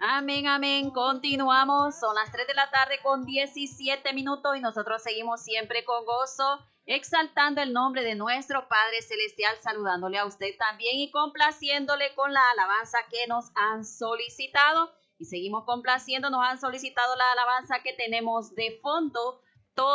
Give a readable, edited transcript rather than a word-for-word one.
Amén, amén. Continuamos. Son las 3 de la tarde con 17 minutos y nosotros seguimos siempre con gozo, exaltando el nombre de nuestro Padre Celestial, saludándole a usted también y complaciéndole con la alabanza que nos han solicitado. Y seguimos complaciendo, nos han solicitado la alabanza que tenemos de fondo